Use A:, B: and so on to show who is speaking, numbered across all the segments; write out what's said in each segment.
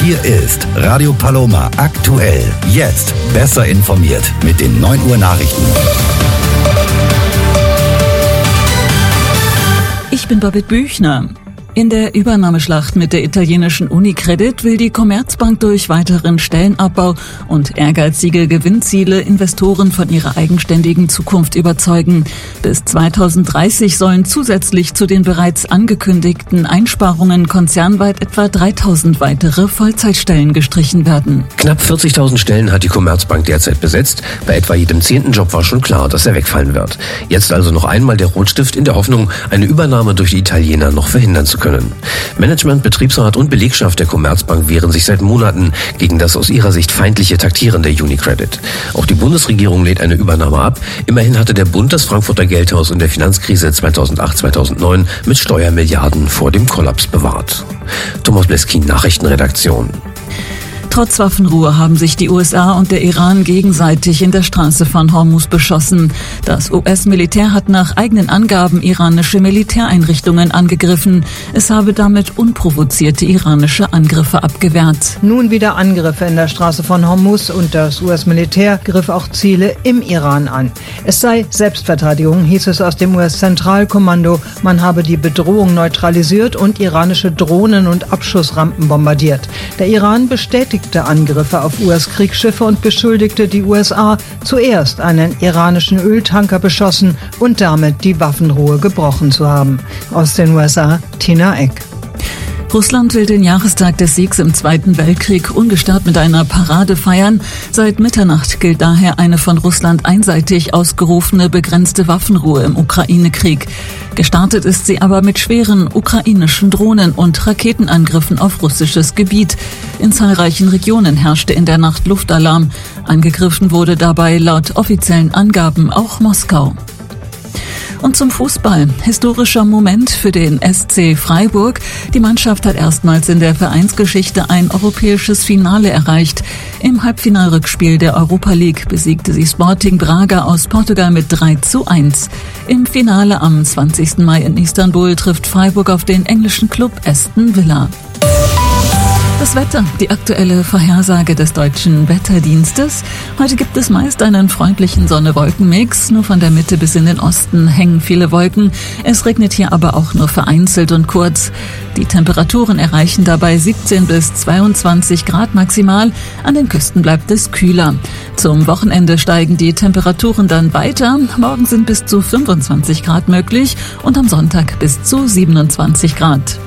A: Hier ist Radio Paloma aktuell. Jetzt besser informiert mit den 9 Uhr Nachrichten.
B: Ich bin Babette Büchner. In der Übernahmeschlacht mit der italienischen Unicredit will die Commerzbank durch weiteren Stellenabbau und ehrgeizige Gewinnziele Investoren von ihrer eigenständigen Zukunft überzeugen. Bis 2030 sollen zusätzlich zu den bereits angekündigten Einsparungen konzernweit etwa 3.000 weitere Vollzeitstellen gestrichen werden.
C: Knapp 40.000 Stellen hat die Commerzbank derzeit besetzt. Bei etwa jedem 10. Job war schon klar, dass er wegfallen wird. Jetzt also noch einmal der Rotstift in der Hoffnung, eine Übernahme durch die Italiener noch verhindern zu können. Management, Betriebsrat und Belegschaft der Commerzbank wehren sich seit Monaten gegen das aus ihrer Sicht feindliche Taktieren der Unicredit. Auch die Bundesregierung lehnt eine Übernahme ab. Immerhin hatte der Bund das Frankfurter Geldhaus in der Finanzkrise 2008-2009 mit Steuermilliarden vor dem Kollaps bewahrt. Thomas Bleskin, Nachrichtenredaktion.
B: Trotz Waffenruhe haben sich die USA und der Iran gegenseitig in der Straße von Hormuz beschossen. Das US-Militär hat nach eigenen Angaben iranische Militäreinrichtungen angegriffen. Es habe damit unprovozierte iranische Angriffe abgewehrt.
D: Nun wieder Angriffe in der Straße von Hormuz und das US-Militär griff auch Ziele im Iran an. Es sei Selbstverteidigung, hieß es aus dem US-Zentralkommando. Man habe die Bedrohung neutralisiert und iranische Drohnen und Abschussrampen bombardiert. Der Iran bestätigte Angriffe auf US-Kriegsschiffe und beschuldigte die USA, zuerst einen iranischen Öltanker beschossen und damit die Waffenruhe gebrochen zu haben. Aus den USA, Tina Eck.
B: Russland will den Jahrestag des Siegs im Zweiten Weltkrieg ungestört mit einer Parade feiern. Seit Mitternacht gilt daher eine von Russland einseitig ausgerufene begrenzte Waffenruhe im Ukraine-Krieg. Gestartet ist sie aber mit schweren ukrainischen Drohnen und Raketenangriffen auf russisches Gebiet. In zahlreichen Regionen herrschte in der Nacht Luftalarm. Angegriffen wurde dabei laut offiziellen Angaben auch Moskau. Und zum Fußball. Historischer Moment für den SC Freiburg. Die Mannschaft hat erstmals in der Vereinsgeschichte ein europäisches Finale erreicht. Im Halbfinalrückspiel der Europa League besiegte sie Sporting Braga aus Portugal mit 3:1. Im Finale am 20. Mai in Istanbul trifft Freiburg auf den englischen Club Aston Villa. Das Wetter, die aktuelle Vorhersage des Deutschen Wetterdienstes. Heute gibt es meist einen freundlichen Sonne-Wolken-Mix. Nur von der Mitte bis in den Osten hängen viele Wolken. Es regnet hier aber auch nur vereinzelt und kurz. Die Temperaturen erreichen dabei 17 bis 22 Grad maximal. An den Küsten bleibt es kühler. Zum Wochenende steigen die Temperaturen dann weiter. Morgen sind bis zu 25 Grad möglich und am Sonntag bis zu 27 Grad.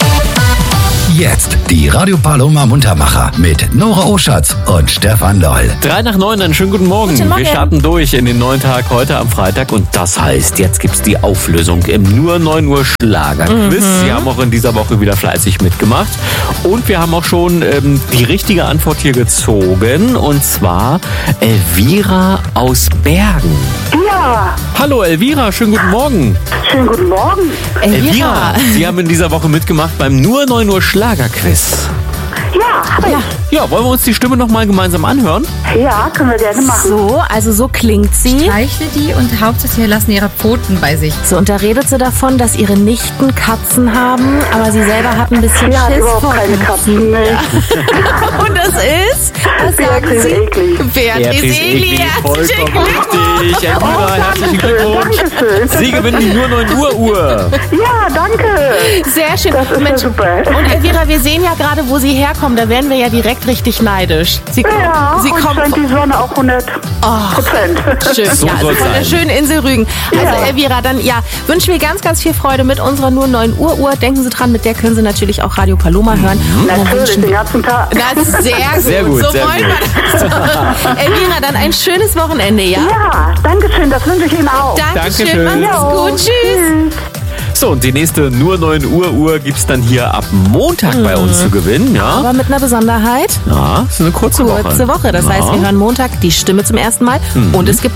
A: Jetzt die Radio Paloma Muntermacher mit Nora Oschatz und Stefan Loll.
E: 8:03, einen schönen guten Morgen. Wir starten durch in den neuen Tag heute am Freitag und das heißt, jetzt gibt's die Auflösung im nur 9 Uhr Schlagerquiz. Sie haben auch in dieser Woche wieder fleißig mitgemacht und wir haben auch schon die richtige Antwort hier gezogen und zwar Elvira aus Bergen.
F: Ja.
E: Hallo Elvira, schönen guten Morgen.
F: Schönen guten Morgen.
E: Elvira, Sie haben in dieser Woche mitgemacht beim nur 9 Uhr Schlagerquiz.
F: Ja.
E: Ja, wollen wir uns die Stimme noch mal gemeinsam anhören?
F: Ja, können wir gerne machen.
G: So klingt sie.
H: Streichelt die und hauptsächlich lassen ihre Pfoten bei sich.
G: So, und da redet sie davon, dass ihre Nichten Katzen haben, aber sie selber hat ein bisschen
F: Ja,
G: Schiss
F: überhaupt
G: vor
F: keine Katzen. Nee.
G: Und das ist? Was sagen
F: Beatrice
G: Sie?
F: Egli.
G: Beatrice Egli. Herzlichen
E: Vollkommen richtig. Elvira, herzlichen Glückwunsch.
F: Dankeschön.
E: Sie gewinnen die nur 9 Uhr Uhr.
F: Ja, danke.
G: Sehr schön.
F: Das ist ja super.
G: Und Elvira, wir sehen ja gerade, wo Sie herkommen. Da werden wir ja direkt richtig neidisch. Sie
F: Ja,
G: Sie
F: und
G: kommen
F: scheint die Sonne auch 100%.
G: schön.
E: So
G: Ja, also
E: soll's
G: von der
E: sein.
G: schönen Insel Rügen. Also
F: Ja.
G: Elvira, dann wünschen wir ganz, ganz viel Freude mit unserer nur 9 Uhr Uhr. Denken Sie dran, mit der können Sie natürlich auch Radio Paloma hören. Und dann
F: Natürlich,
G: wünschen
F: den
G: wir
F: ganzen Tag.
G: das ist sehr gut.
E: Sehr gut,
G: So
E: sehr
G: wollen
E: gut.
G: wir das. Elvira, dann ein schönes Wochenende, ja?
F: Ja, dankeschön, das wünsche ich Ihnen auch.
G: Dankeschön.
E: Dankeschön.
G: Macht's gut. Tschüss.
E: So, und die nächste nur 9 Uhr Uhr gibt's dann hier ab Montag bei uns zu gewinnen, ja?
G: Aber mit einer Besonderheit.
E: Ja, ist eine kurze Woche.
G: Kurze Woche. Das heißt, wir hören Montag die Stimme zum ersten Mal. Und es gibt